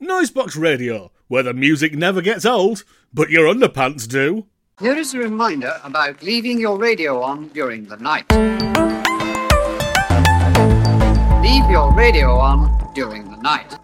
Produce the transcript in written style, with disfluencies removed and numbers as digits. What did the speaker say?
Noisebox Radio, where the music never gets old, but your underpants do. Here is a reminder about leaving your radio on during the night. Leave your radio on during the night.